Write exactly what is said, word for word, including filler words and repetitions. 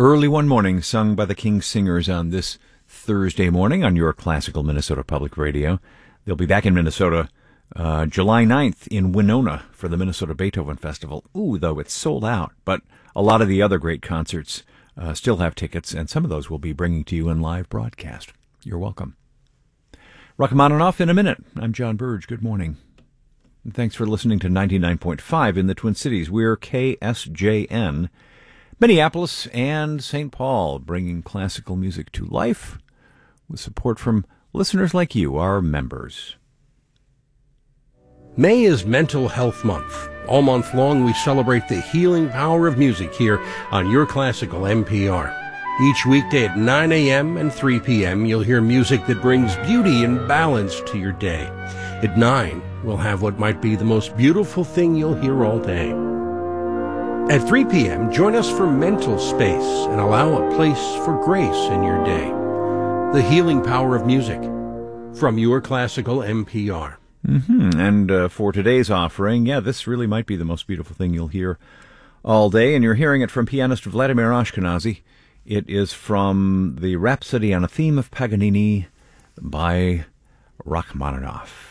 Early One Morning, sung by the King Singers on this Thursday morning on your classical Minnesota Public Radio. They'll be back in Minnesota uh, July ninth in Winona for the Minnesota Beethoven Festival. Ooh, though it's sold out, but a lot of the other great concerts uh, still have tickets, and some of those we'll be bringing to you in live broadcast. You're welcome. Rachmaninoff in a minute. I'm John Burge. Good morning. And thanks for listening to ninety-nine point five in the Twin Cities. We're K S J N, Minneapolis and Saint Paul, bringing classical music to life with support from listeners like you, our members. May is Mental Health Month. All month long, we celebrate the healing power of music here on Your Classical M P R. Each weekday at nine a.m. and three p.m., you'll hear music that brings beauty and balance to your day. At nine, we'll have what might be the most beautiful thing you'll hear all day. At three p.m., join us for Mental Space and allow a place for grace in your day. The healing power of music from Your Classical M P R. Mm-hmm. And uh, for today's offering, yeah, this really might be the most beautiful thing you'll hear all day, and you're hearing it from pianist Vladimir Ashkenazy. It is from the Rhapsody on a Theme of Paganini by Rachmaninoff.